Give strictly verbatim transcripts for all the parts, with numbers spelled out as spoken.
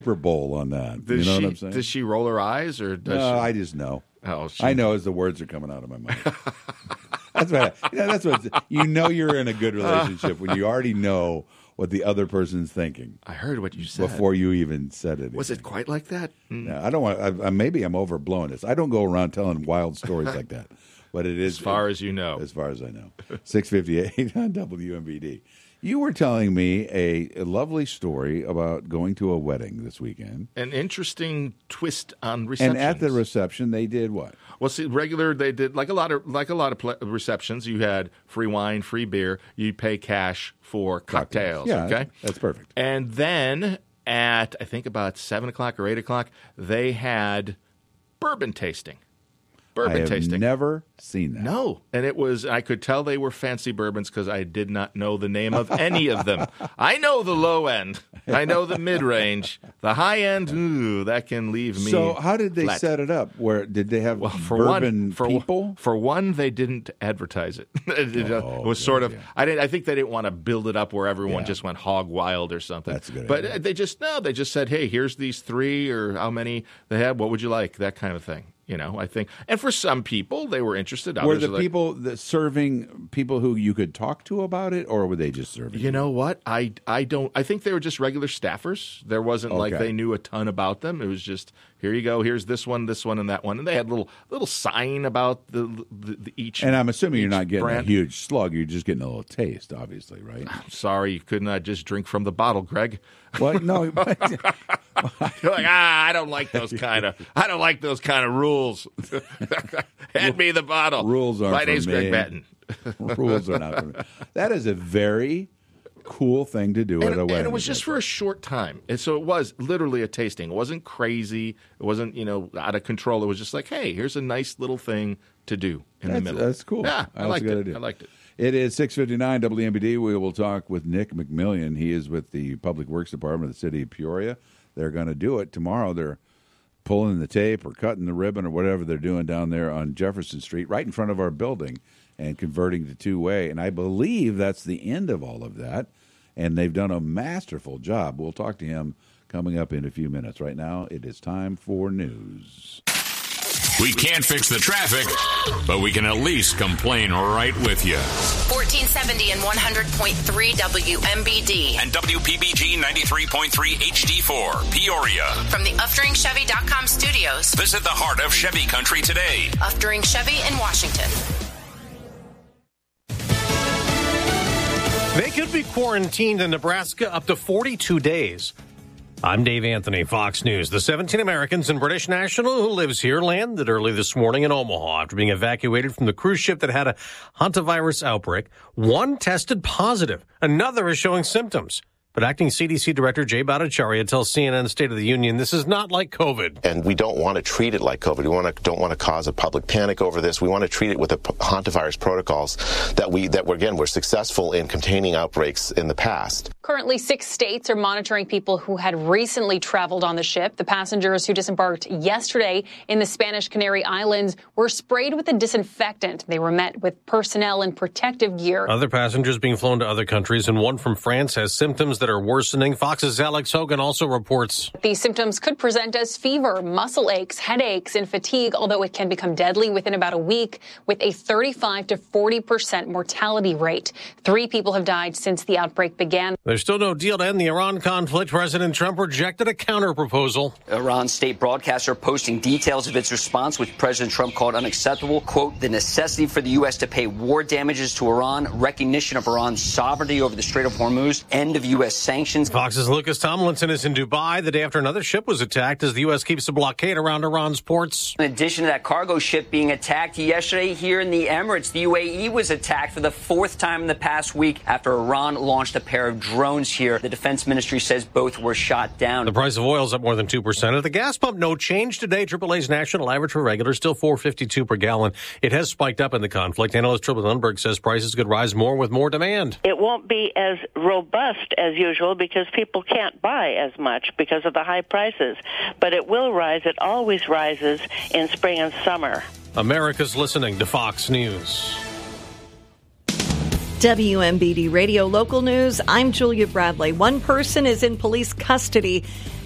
Super Bowl on that. Does you know she, what I'm saying? Does she roll her eyes or does no, she? I just know. Oh, she... I know as the words are coming out of my mouth. That's what. I, yeah, that's what. You know, you're in a good relationship when you already know what the other person's thinking. I heard what you said before you even said it. Was it quite like that? Mm. No, I don't want. I, I, maybe I'm overblowing this. I don't go around telling wild stories like that. But it is as far it, as you know. As far as I know, six fifty-eight on W M B D. You were telling me a, a lovely story about going to a wedding this weekend. An interesting twist on receptions. And at the reception, they did what? Well, see, regular they did like a lot of like a lot of ple- receptions. You had free wine, free beer. You pay cash for cocktails. Yeah, okay, that's perfect. And then at I think about seven o'clock or eight o'clock, they had bourbon tasting. Bourbon I have tasting. Never seen that. No, and it was. I could tell they were fancy bourbons because I did not know the name of any of them. I know the low end. I know the mid range. The high end. Ooh, that can leave me. So how did they flat. set it up? Where did they have well, for bourbon one, for, people? For one, they didn't advertise it. it, oh, it was yeah, sort of. yeah. I didn't. I think they didn't want to build it up where everyone Yeah. just went hog wild or something. That's a good But idea. they just no. They just said, "Hey, here's these three or how many they had. What would you like?" That kind of thing. You know, I think, and for some people, they were interested. Were Others the were like, people that serving people who you could talk to about it, or were they just serving? You know what? I, I don't. I think they were just regular staffers. There wasn't like Okay. they knew a ton about them. It was just here you go. Here's this one, this one, and that one. And they had little little sign about the, the, the each. And I'm assuming you're each not getting brand. a huge slug. You're just getting a little taste, obviously, right? Sorry, you could not just drink from the bottle, Greg. Well, no. But, You're like, ah, I don't like those kind of. I don't like those kind of rules. Hand me the bottle. Rules aren't My for name's me. Greg Batten. rules are not. For me. That is a very cool thing to do And, at a wedding. and it was just for a short time. And so it was literally a tasting. It wasn't crazy. It wasn't, you know, out of control. It was just like, hey, here's a nice little thing to do in that's, the middle. That's cool. Yeah, I That's liked a good it. idea. I liked it. It is six fifty-nine W M B D. We will talk with Nick McMillian. He is with the Public Works Department of the City of Peoria. They're going to do it tomorrow. They're pulling the tape or cutting the ribbon or whatever they're doing down there on Jefferson Street, right in front of our building, and converting to two-way. And I believe that's the end of all of that, and they've done a masterful job. We'll talk to him coming up in a few minutes. Right now, it is time for news. We can't fix the traffic, but we can at least complain right with you. fourteen seventy and one hundred point three W M B D. And W P B G ninety-three point three H D four, Peoria. From the Uftering Chevy dot com studios. Visit the heart of Chevy country today. Uftering Chevy in Washington. They could be quarantined in Nebraska up to forty-two days. I'm Dave Anthony, Fox News. The seventeen Americans and British national who lives here landed early this morning in Omaha after being evacuated from the cruise ship that had a hantavirus outbreak. One tested positive. Another is showing symptoms. But acting C D C Director Jay Bhattacharya tells C N N State of the Union this is not like COVID. And we don't want to treat it like COVID. We want to, don't want to cause a public panic over this. We want to treat it with the hantavirus protocols that we that we're, again, we're successful in containing outbreaks in the past. Currently, six states are monitoring people who had recently traveled on the ship. The passengers who disembarked yesterday in the Spanish Canary Islands were sprayed with a disinfectant. They were met with personnel in protective gear. Other passengers being flown to other countries, and one from France has symptoms that are worsening. Fox's Alex Hogan also reports These symptoms could present as fever, muscle aches, headaches, and fatigue, although it can become deadly within about a week with a thirty-five to forty percent mortality rate. Three people have died since the outbreak began. There's still no deal to end the Iran conflict. President Trump rejected a counter-proposal. Iran's state broadcaster posting details of its response, which President Trump called unacceptable. Quote, the necessity for the U S to pay war damages to Iran, recognition of Iran's sovereignty over the Strait of Hormuz, end of U S sanctions. Fox's Lucas Tomlinson is in Dubai the day after another ship was attacked as the U S keeps a blockade around Iran's ports. In addition to that cargo ship being attacked yesterday here in the Emirates, the U A E was attacked for the fourth time in the past week after Iran launched a pair of drones here. The defense ministry says both were shot down. The price of oil is up more than two percent. At the gas pump, no change today. triple A's national average for regular still four fifty-two per gallon. It has spiked up in the conflict. Analyst Triple Lundberg says prices could rise more with more demand. It won't be as robust as usual because people can't buy as much because of the high prices. But it will rise. It always rises in spring and summer. America's listening to Fox News. W M B D Radio Local News. I'm Julia Bradley. One person is in police custody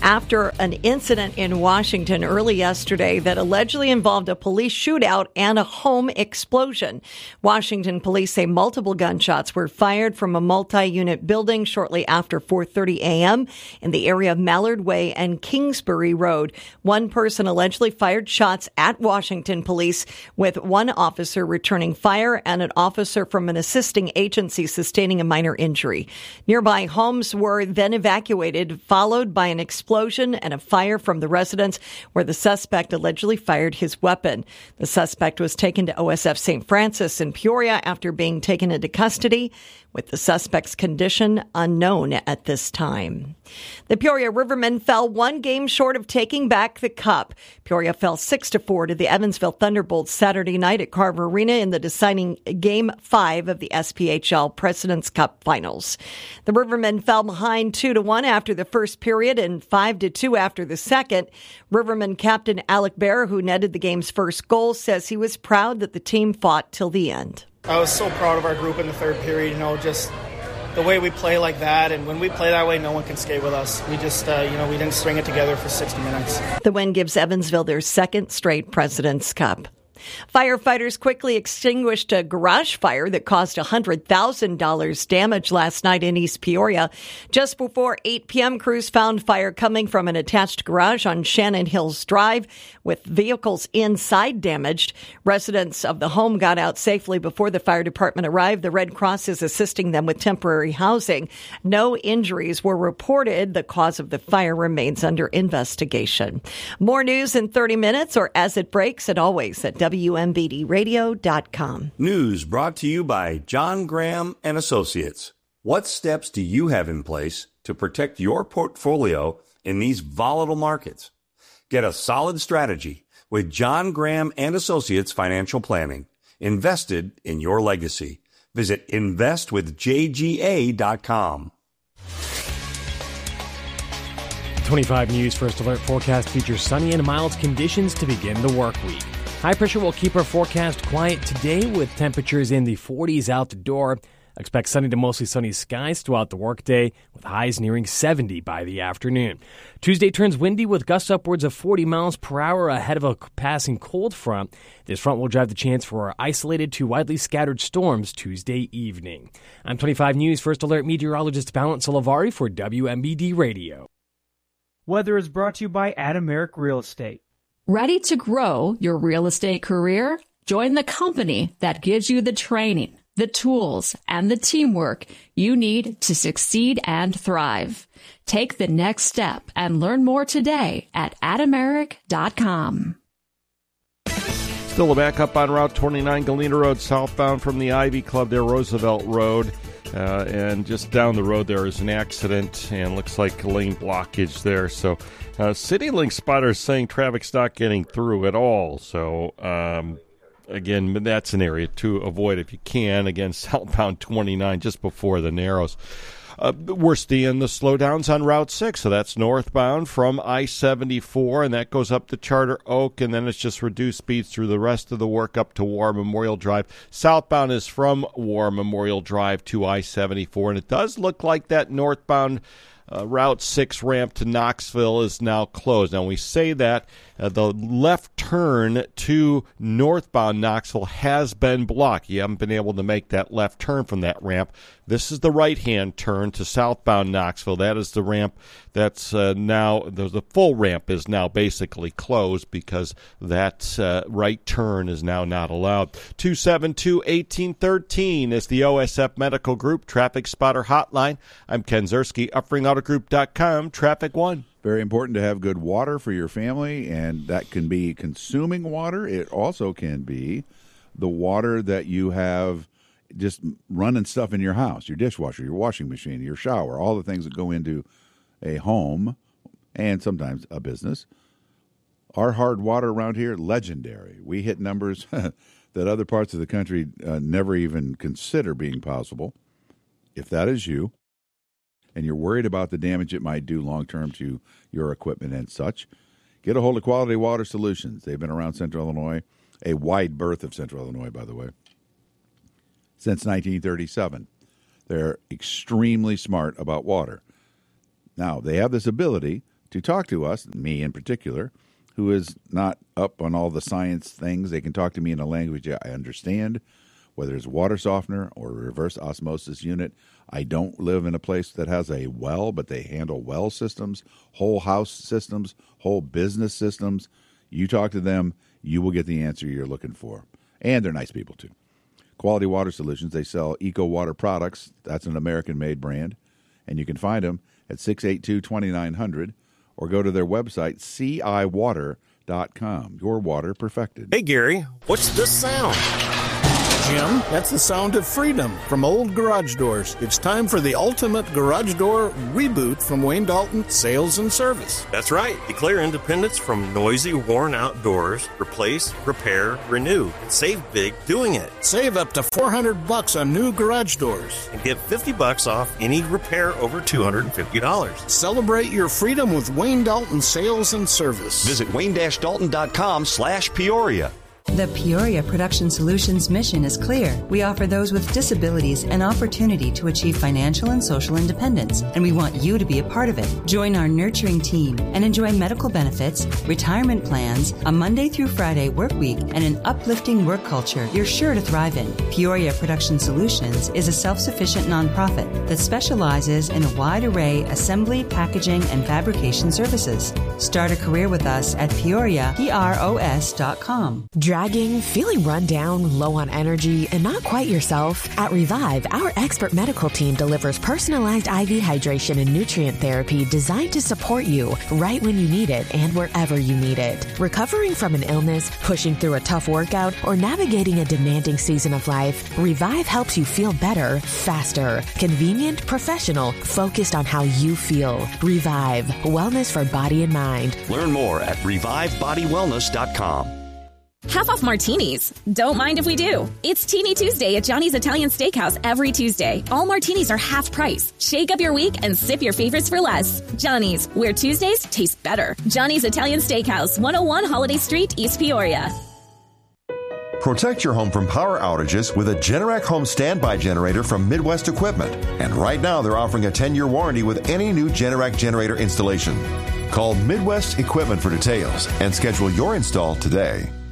after an incident in Washington early yesterday that allegedly involved a police shootout and a home explosion. Washington police say multiple gunshots were fired from a multi-unit building shortly after four thirty a.m. in the area of Mallard Way and Kingsbury Road. One person allegedly fired shots at Washington police, with one officer returning fire and an officer from an assisting agency sustaining a minor injury. Nearby homes were then evacuated, followed by an explosion and a fire from the residence where the suspect allegedly fired his weapon. The suspect was taken to O S F Saint Francis in Peoria after being taken into custody, with the suspect's condition unknown at this time. The Peoria Rivermen fell one game short of taking back the cup. Peoria fell six to four to the Evansville Thunderbolts Saturday night at Carver Arena in the deciding Game five of the S P H L President's Cup Finals. The Rivermen fell behind two to one after the first period and five to two after the second. Rivermen captain Alec Bear, who netted the game's first goal, says he was proud that the team fought till the end. I was so proud of our group in the third period, you know, just the way we play like that. And when we play that way, no one can skate with us. We just, uh, you know, we didn't string it together for sixty minutes. The win gives Evansville their second straight President's Cup. Firefighters quickly extinguished a garage fire that caused one hundred thousand dollars damage last night in East Peoria. Just before eight p.m., crews found fire coming from an attached garage on Shannon Hills Drive, with vehicles inside damaged. Residents of the home got out safely before the fire department arrived. The Red Cross is assisting them with temporary housing. No injuries were reported. The cause of the fire remains under investigation. More news in thirty minutes or as it breaks, and always at W M B D radio dot com. News brought to you by John Graham and Associates. What steps do you have in place to protect your portfolio in these volatile markets? Get a solid strategy with John Graham and Associates Financial Planning. Invested in your legacy. Visit invest with J G A dot com. twenty-five News First Alert forecast features sunny and mild conditions to begin the work week. High pressure will keep our forecast quiet today with temperatures in the forties out the door. Expect sunny to mostly sunny skies throughout the workday with highs nearing seventy by the afternoon. Tuesday turns windy with gusts upwards of forty miles per hour ahead of a passing cold front. This front will drive the chance for isolated to widely scattered storms Tuesday evening. I'm twenty-five News First Alert meteorologist Balance Salavari for W M B D Radio. Weather is brought to you by Adameric Real Estate. Ready to grow your real estate career? Join the company that gives you the training, the tools, and the teamwork you need to succeed and thrive. Take the next step and learn more today at adameric dot com. Still a backup on Route twenty-nine, Galena Road, southbound from the Ivy Club there, Roosevelt Road. Uh, and just down the road there is an accident, and looks like lane blockage there. So uh, CityLink spotters saying traffic's not getting through at all. So, um, again, that's an area to avoid if you can. Again, southbound twenty-nine just before the Narrows. Uh, we're seeing the slowdowns on Route six, so that's northbound from I seventy-four, and that goes up to Charter Oak, and then it's just reduced speeds through the rest of the work up to War Memorial Drive. Southbound is from War Memorial Drive to I seventy-four, and it does look like that northbound uh, Route six ramp to Knoxville is now closed. Now, we say that uh, the left turn to northbound Knoxville has been blocked. You haven't been able to make that left turn from that ramp. This is the right-hand turn to southbound Knoxville. That is the ramp that's uh, now, the, the full ramp is now basically closed because that uh, right turn is now not allowed. two seven two, one eight one three is the O S F Medical Group Traffic Spotter Hotline. I'm Ken Zerski, uppering auto group dot com, Traffic One. Very important to have good water for your family, and that can be consuming water. It also can be the water that you have just running stuff in your house, your dishwasher, your washing machine, your shower, all the things that go into a home and sometimes a business. Our hard water around here, legendary. We hit numbers that other parts of the country uh, never even consider being possible. If that is you, and you're worried about the damage it might do long-term to your equipment and such, get a hold of Quality Water Solutions. They've been around Central Illinois, a wide berth of Central Illinois, by the way, since nineteen thirty-seven. They're extremely smart about water. Now, they have this ability to talk to us, me in particular, who is not up on all the science things. They can talk to me in a language I understand, whether it's a water softener or a reverse osmosis unit. I don't live in a place that has a well, but they handle well systems, whole house systems, whole business systems. You talk to them, you will get the answer you're looking for. And they're nice people, too. Quality Water Solutions, they sell Eco Water products. That's an American-made brand. And you can find them at six eight two, two nine zero zero or go to their website, c i water dot com. Your water perfected. Hey, Gary, what's this sound? Jim, that's the sound of freedom from old garage doors. It's time for the ultimate garage door reboot from Wayne Dalton Sales and Service. That's right. Declare independence from noisy, worn-out doors. Replace, repair, renew, and save big doing it. Save up to four hundred bucks on new garage doors. And get fifty bucks off any repair over two hundred fifty dollars. Celebrate your freedom with Wayne Dalton Sales and Service. Visit wayne dash dalton dot com slash Peoria. The Peoria Production Solutions mission is clear. We offer those with disabilities an opportunity to achieve financial and social independence, and we want you to be a part of it. Join our nurturing team and enjoy medical benefits, retirement plans, a Monday through Friday work week, and an uplifting work culture you're sure to thrive in. Peoria Production Solutions is a self-sufficient nonprofit that specializes in a wide array assembly, packaging, and fabrication services. Start a career with us at peoria pros dot com. Dragging, feeling run down, low on energy, and not quite yourself? At Revive, our expert medical team delivers personalized I V hydration and nutrient therapy designed to support you right when you need it and wherever you need it. Recovering from an illness, pushing through a tough workout, or navigating a demanding season of life, Revive helps you feel better, faster. Convenient, professional, focused on how you feel. Revive, wellness for body and mind. Learn more at revive body wellness dot com. Half off martinis. Don't mind if we do. It's Teeny Tuesday at Johnny's Italian Steakhouse every Tuesday. All martinis are half price. Shake up your week and sip your favorites for less. Johnny's, where Tuesdays taste better. Johnny's Italian Steakhouse, one oh one Holiday Street, East Peoria. Protect your home from power outages with a Generac home standby generator from Midwest Equipment. And right now they're offering a ten-year warranty with any new Generac generator installation. Call Midwest Equipment for details and schedule your install today.